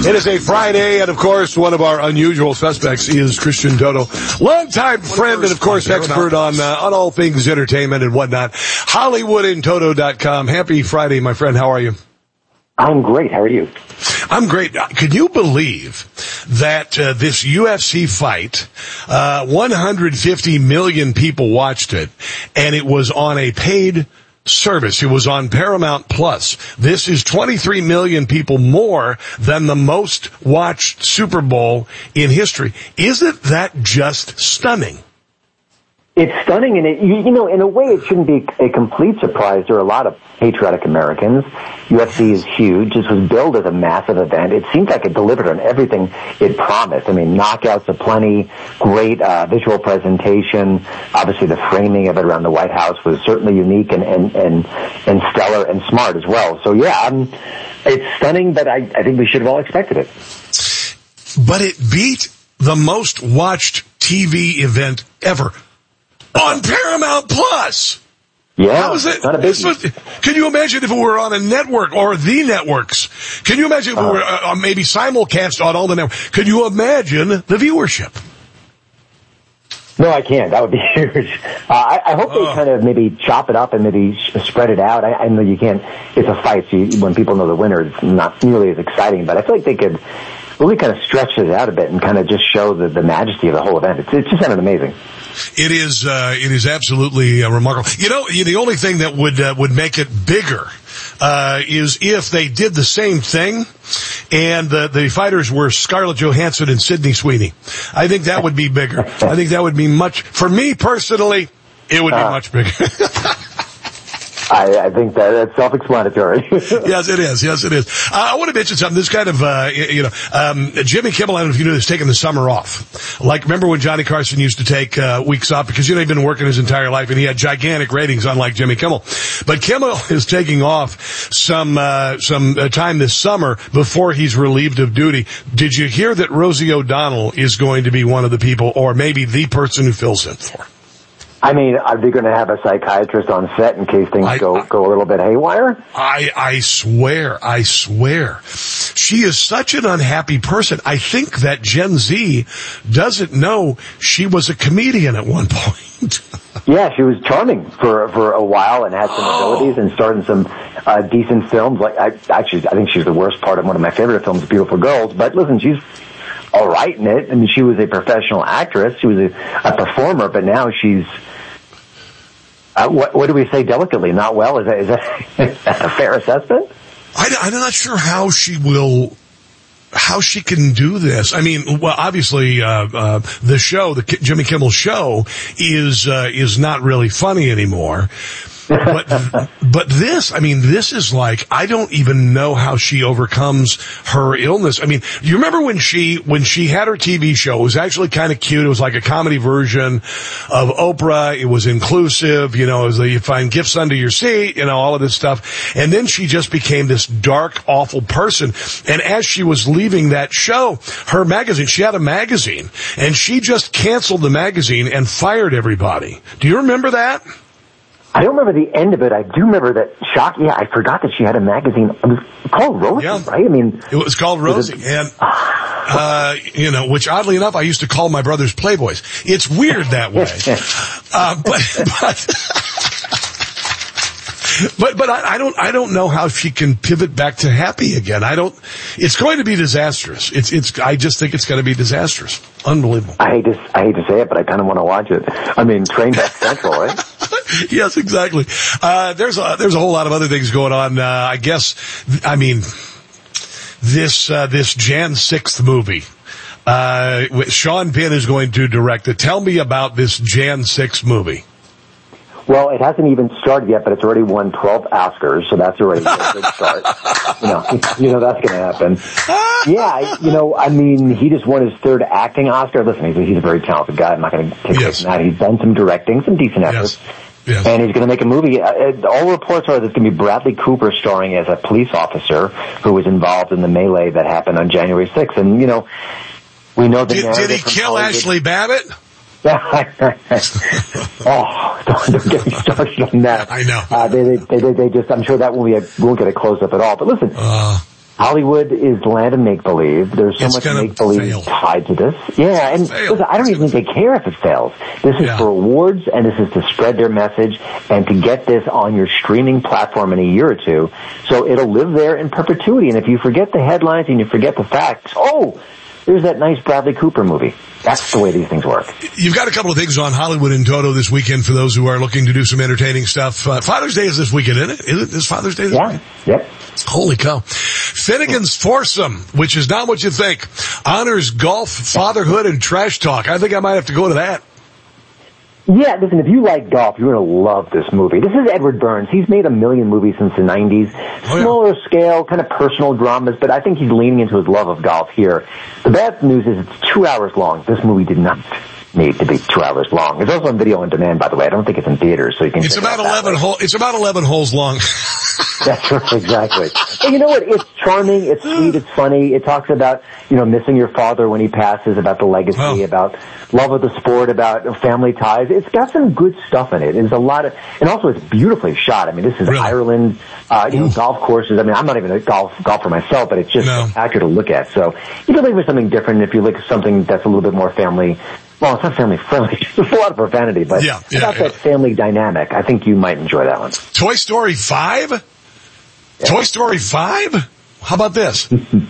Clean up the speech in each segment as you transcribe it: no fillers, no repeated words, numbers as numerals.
It is a Friday, and of course, one of our unusual suspects is Christian Toto, longtime friend and of course expert on all things entertainment and whatnot. HollywoodandToto.com. Happy Friday, my friend. How are you? I'm great. How are you? I'm great. Can you believe that this UFC fight, 150 million people watched it, and it was on a paid service. It was on Paramount Plus. This is 23 million people more than the most watched Super Bowl in history. Isn't that just stunning? It's stunning, and in a way, it shouldn't be a complete surprise. There are a lot of patriotic Americans. UFC is huge. This was billed as a massive event. It seems like it delivered on everything it promised. I mean, knockouts aplenty, great visual presentation. Obviously, the framing of it around the White House was certainly unique and stellar and smart as well. So, yeah, it's stunning, but I think we should have all expected it. But it beat the most watched TV event ever. On Paramount Plus. Yeah. How is it? Not a biggie. Can you imagine if it were on a network or the networks? Can you imagine if it were maybe simulcast on all the networks? Could you imagine the viewership? No, I can't. That would be huge. I hope they kind of maybe chop it up and maybe spread it out. I know you can't. It's a fight, so when people know the winner, it's not nearly as exciting. But I feel like they could really kind of stretch it out a bit and kind of just show the majesty of the whole event. It's just sounded amazing. It is absolutely remarkable. You know, the only thing that would make it bigger is if they did the same thing and the fighters were Scarlett Johansson and Sydney Sweeney. I think that would be bigger. I think that would be for me personally, it would be much bigger. I think that's self-explanatory. Yes, it is. Yes, it is. I want to mention something. This kind of, Jimmy Kimmel, I don't know if you knew this, taking the summer off. Like, remember when Johnny Carson used to take weeks off? Because, he'd been working his entire life and he had gigantic ratings, unlike Jimmy Kimmel. But Kimmel is taking off some time this summer before he's relieved of duty. Did you hear that Rosie O'Donnell is going to be one of the people, or maybe the person who fills in for? I mean, are they going to have a psychiatrist on set in case things go a little bit haywire? I swear. She is such an unhappy person. I think that Gen Z doesn't know she was a comedian at one point. Yeah, she was charming for a while and had some abilities and starred in some decent films. Like I think she's the worst part of one of my favorite films, Beautiful Girls. But listen, she's all right in it. I mean, she was a professional actress. She was a performer, but now she's what do we say delicately? Not well? Is that a fair assessment? I'm not sure how she can do this. I mean, well, obviously, the show, the Jimmy Kimmel show is not really funny anymore. But this is like, I don't even know how she overcomes her illness. I mean, you remember when she had her TV show, it was actually kind of cute. It was like a comedy version of Oprah. It was inclusive, it was you find gifts under your seat, all of this stuff. And then she just became this dark, awful person. And as she was leaving that show, her magazine, she had a magazine, and she just canceled the magazine and fired everybody. Do you remember that? I don't remember the end of it. I do remember that shock. Yeah, I forgot that she had a magazine. It was called Rosie, right? I mean, it was called Rosie, and which oddly enough, I used to call my brothers Playboys. It's weird that way, but I don't know how she can pivot back to happy again. It's going to be disastrous. I just think it's going to be disastrous. Unbelievable. I hate to say it, but I kind of want to watch it. I mean, Trainwreck Central, right? Yes, exactly. There's a whole lot of other things going on. I guess, this Jan 6th movie, Sean Penn is going to direct it. Tell me about this Jan 6th movie. Well, it hasn't even started yet, but it's already won 12 Oscars, so that's already a good start. That's going to happen. Yeah, he just won his third acting Oscar. Listen, he's a very talented guy. I'm not going to take away from that. He's done some directing, some decent efforts. Yes. And he's going to make a movie. All reports are there's going to be Bradley Cooper starring as a police officer who was involved in the melee that happened on January 6th. And, we know the Did he kill Ashley Babbitt? Don't get me started on that. I know. They just, I'm sure that won't get a close-up at all. But listen, Hollywood is the land of make-believe. There's so much make-believe tied to this. Yeah, and listen, I don't even think they care if it fails. This is for awards, and this is to spread their message and to get this on your streaming platform in a year or two. So it'll live there in perpetuity. And if you forget the headlines and you forget the facts, there's that nice Bradley Cooper movie. That's the way these things work. You've got a couple of things on Hollywood in Toto this weekend for those who are looking to do some entertaining stuff. Father's Day is this weekend, isn't it? Is it this Father's Day this weekend? Yep. Holy cow. Finnegan's Foursome, which is not what you think, honors golf, fatherhood, and trash talk. I think I might have to go to that. Yeah, listen, if you like golf, you're going to love this movie. This is Edward Burns. He's made a million movies since the 90s. Smaller scale, kind of personal dramas, but I think he's leaning into his love of golf here. The bad news is it's 2 hours long. This movie did not need to be 2 hours long. It's also on video on demand, by the way. I don't think it's in theaters, so you can. It's about 11 holes. It's about 11 holes long. That's right, exactly. But you know what? It's charming. It's sweet. It's funny. It talks about missing your father when he passes, about the legacy, about love of the sport, about family ties. It's got some good stuff in it. There's a lot of, and also it's beautifully shot. I mean, this is Ireland. Golf courses. I mean, I'm not even a golfer myself, but it's just spectacular to look at. So if you're looking for something different, if you look at something that's a little bit more family. Well, it's not family friendly. There's a lot of profanity, but about that family dynamic, I think you might enjoy that one. Toy Story 5? Yeah. Toy Story 5? How about this?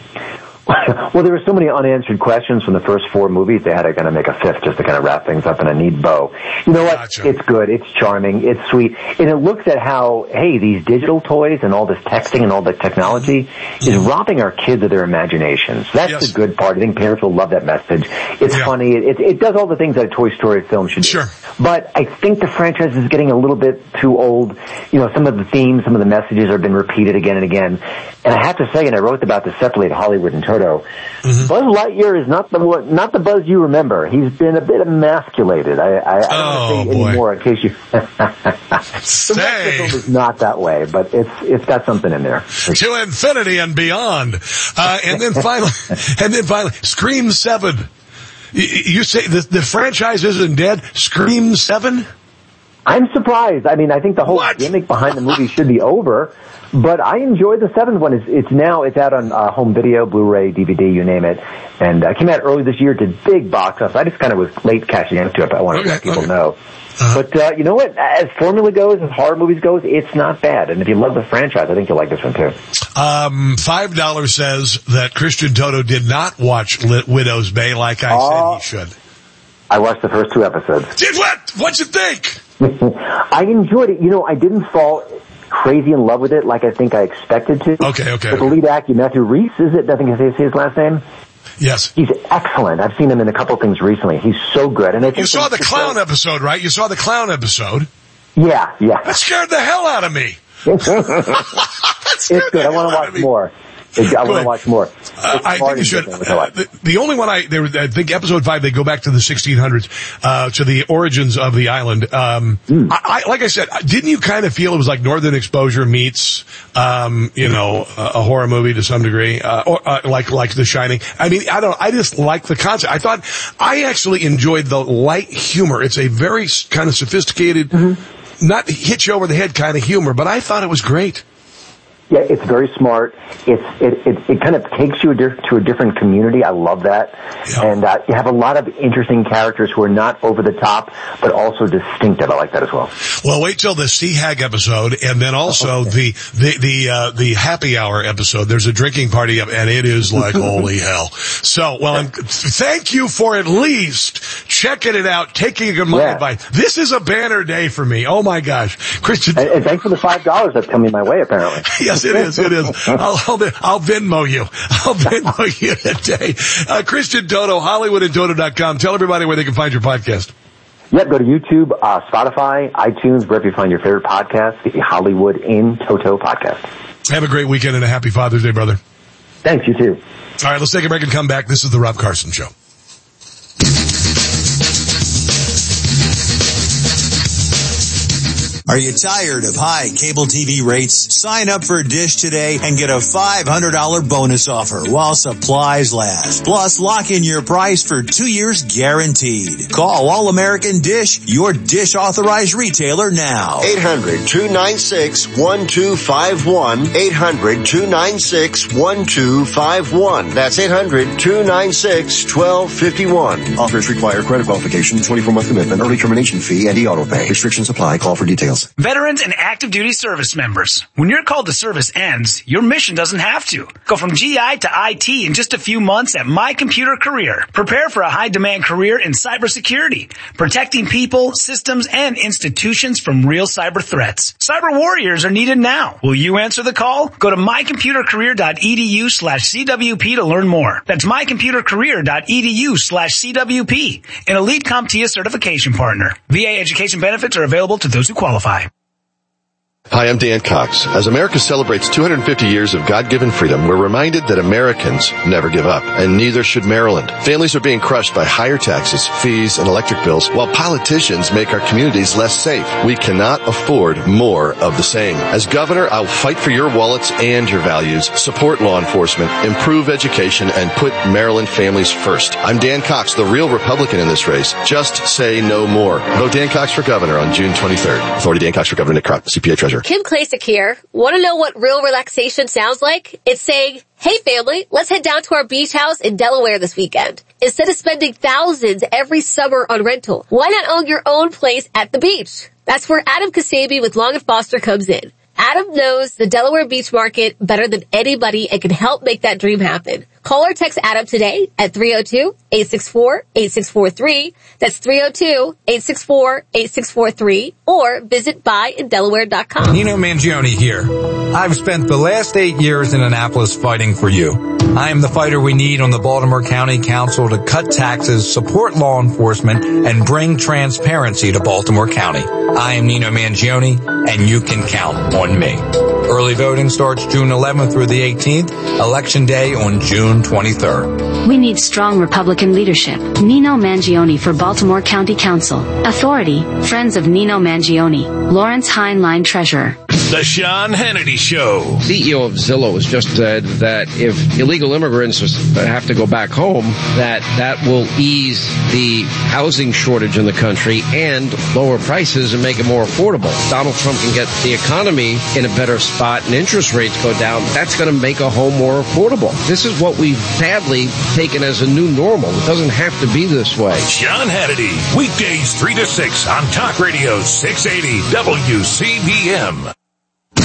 Well, there were so many unanswered questions from the first four movies, they had to kind of make a fifth just to kind of wrap things up in a neat bow. You know what? Gotcha. It's good. It's charming. It's sweet. And it looks at how, hey, these digital toys and all this texting and all the technology is robbing our kids of their imaginations. That's the good part. I think parents will love that message. It's funny. It does all the things that a Toy Story film should do. But I think the franchise is getting a little bit too old. Some of the themes, some of the messages have been repeated again and again. And I have to say, and I wrote about this separately at Hollywood and Toto, Buzz Lightyear is not the Buzz you remember. He's been a bit emasculated. I don't want to say anymore in case you. The film is not that way, but it's got something in there. To infinity and beyond. And then finally, Scream 7. You say the franchise isn't dead? Scream 7? I'm surprised. I mean, I think the whole gimmick behind the movie should be over, but I enjoyed the seventh one. It's out on home video, Blu-ray, DVD, you name it, and it came out early this year, did big box office. I just kind of was late catching into it, but I wanted to let people know. But you know what? As formula goes, as horror movies goes, it's not bad. And if you love the franchise, I think you'll like this one too. $5 says that Christian Toto did not watch Widow's Bay like I said he should. I watched the first 2 episodes. Did what? What'd you think? I enjoyed it. I didn't fall crazy in love with it like I think I expected to. Okay. But the lead actor, Matthew Rhys, is it? I think I say his last name. Yes. He's excellent. I've seen him in a couple things recently. He's so good. And I think you saw the clown episode, right? You saw the clown episode. Yeah. That scared the hell out of me. It's good. I want to watch more. I want to watch more. I think you should. The only one I think episode 5, they go back to the 1600s, to the origins of the island. Like I said, didn't you kind of feel it was like Northern Exposure meets, a horror movie to some degree, or like The Shining? I mean, I just like the concept. I actually enjoyed the light humor. It's a very kind of sophisticated, not hit you over the head kind of humor, but I thought it was great. Yeah, it's very smart. It kind of takes you to a different community. I love that. Yeah. And you have a lot of interesting characters who are not over the top, but also distinctive. I like that as well. Well, wait till the Sea Hag episode, and then also the Happy Hour episode. There's a drinking party, and it is like holy hell. So, thank you for at least checking it out, taking my advice. This is a banner day for me. Oh my gosh, Christian! And thanks for the $5 that's coming my way, apparently. Yes, it is. I'll Venmo you. I'll Venmo you today. Christian Toto, HollywoodandToto.com. Tell everybody where they can find your podcast. Yep, go to YouTube, Spotify, iTunes, wherever you find your favorite podcast, the Hollywood in Toto podcast. Have a great weekend and a happy Father's Day, brother. Thanks, you too. All right, let's take a break and come back. This is the Rob Carson Show. Are you tired of high cable TV rates? Sign up for Dish today and get a $500 bonus offer while supplies last. Plus, lock in your price for 2 years guaranteed. Call All American Dish, your Dish authorized retailer now. 800-296-1251. 800-296-1251. That's 800-296-1251. Offers require credit qualification, 24-month commitment, early termination fee, and e-auto pay. Restrictions apply. Call for details. Veterans and active duty service members. When your call to service ends, your mission doesn't have to. Go from GI to IT in just a few months at My Computer Career. Prepare for a high-demand career in cybersecurity, protecting people, systems, and institutions from real cyber threats. Cyber warriors are needed now. Will you answer the call? Go to mycomputercareer.edu/CWP to learn more. That's mycomputercareer.edu/CWP. An Elite CompTIA certification partner. VA education benefits are available to those who qualify. Hi, I'm Dan Cox. As America celebrates 250 years of God-given freedom, we're reminded that Americans never give up, and neither should Maryland. Families are being crushed by higher taxes, fees, and electric bills, while politicians make our communities less safe. We cannot afford more of the same. As governor, I'll fight for your wallets and your values, support law enforcement, improve education, and put Maryland families first. I'm Dan Cox, the real Republican in this race. Just say no more. Vote Dan Cox for governor on June 23rd. Authority Dan Cox for governor, Nick Crop, CPA Treasurer. Kim Klasick here. Want to know what real relaxation sounds like? It's saying, hey family, let's head down to our beach house in Delaware this weekend. Instead of spending thousands every summer on rental, why not own your own place at the beach? That's where Adam Kasabi with Long & Foster comes in. Adam knows the Delaware beach market better than anybody and can help make that dream happen. Call or text Adam today at 302-864-8643. That's 302-864-8643. Or visit buyindelaware.com. Nino Mangione here. I've spent the last 8 years in Annapolis fighting for you. I am the fighter we need on the Baltimore County Council to cut taxes, support law enforcement, and bring transparency to Baltimore County. I am Nino Mangione, and you can count on me. Early voting starts June 11th through the 18th. Election day on June 23rd. We need strong Republican leadership. Nino Mangione for Baltimore County Council. Authority, Friends of Nino Mangione. Lawrence Heinlein, Treasurer. The Sean Hannity Show. CEO of Zillow has just said that if illegal immigrants have to go back home, that will ease the housing shortage in the country and lower prices and make it more affordable. Donald Trump can get the economy in a better spot and interest rates go down. That's going to make a home more affordable. This is what we've sadly taken as a new normal. It doesn't have to be this way. Sean Hannity, weekdays 3 to 6 on Talk Radio 680 WCBM.